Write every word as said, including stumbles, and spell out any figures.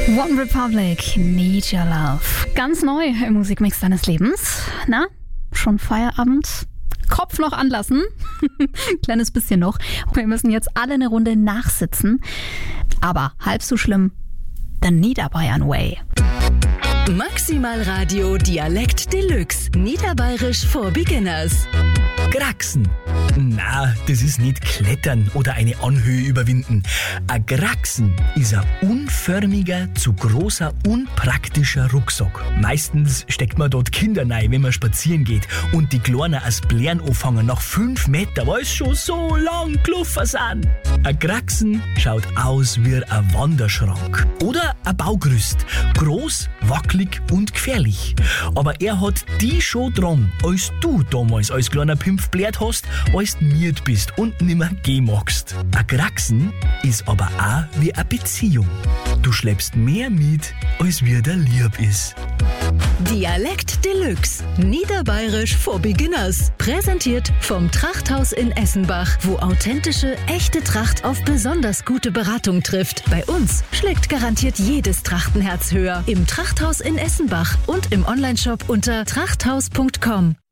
One Republic, Need Your Love. Ganz neu im Musikmix deines Lebens. Na, schon Feierabend? Kopf noch anlassen? Kleines bisschen noch. Wir müssen jetzt alle eine Runde nachsitzen. Aber halb so schlimm, the Niederbayern Way. Maximal Radio Dialekt Deluxe. Niederbayerisch for Beginners. Kraxen. Na, das ist nicht Klettern oder eine Anhöhe überwinden. Ein Kraxen ist ein unförmiger, zu großer, unpraktischer Rucksack. Meistens steckt man dort Kinder rein, wenn man spazieren geht und die Kleinen als Blären anfangen nach fünf Meter, weil es schon so lang gelaufen sind. Ein Kraxen schaut aus wie ein Wanderschrank oder ein Baugerüst. Groß, wackelig und gefährlich. Aber er hat die schon dran, als du damals als kleiner Pimpf blärt hast, als du miert bist und nimmer gehen magst. Ein Kraxen ist aber auch wie eine Beziehung. Du schleppst mehr mit, als wie der lieb ist. Dialekt Deluxe. Niederbayerisch for Beginners. Präsentiert vom Trachthaus in Essenbach, wo authentische, echte Tracht auf besonders gute Beratung trifft. Bei uns schlägt garantiert jedes Trachtenherz höher. Im Trachthaus in Essenbach und im Onlineshop unter trachthaus punkt com.